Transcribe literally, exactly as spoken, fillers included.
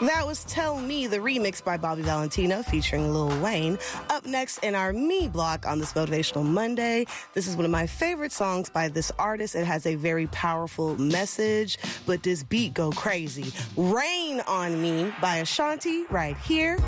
That was Tell Me, the remix by Bobby Valentino featuring Lil Wayne. Up next in our Me block on this Motivational Monday, this is one of my favorite songs by this artist. It has a very powerful message, but this beat go crazy. Rain on Me by Ashanti right here